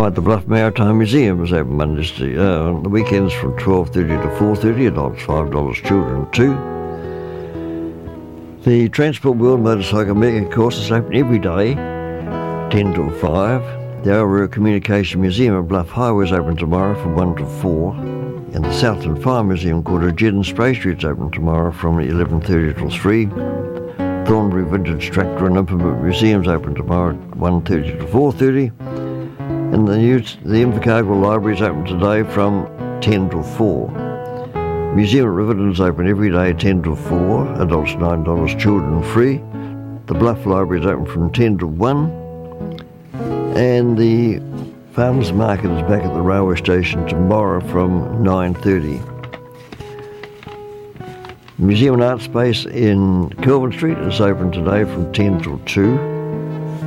the Bluff Maritime Museum is open Mondays on the weekends from 12:30 to 4:30, adults $5, children $2. The Transport World Motorcycle Mega Course is open every day, 10 till 5. The Aurora Communication Museum at Bluff Highway is open tomorrow from 1 till 4. And the Southland Fire Museum called Jed and Spray Street is open tomorrow from 11:30 till 3. Thornbury Vintage Tractor and Implement Museum is open tomorrow at 1:30 to 4:30. And the Invercargill Library is open today from 10 till 4. Museum at Riverton is open every day 10 till 4, adults $9, children free. The Bluff Library is open from 10 till 1. And the Farmers Market is back at the railway station tomorrow from 9:30. Museum and Art Space in Kelvin Street is open today from 10 till 2.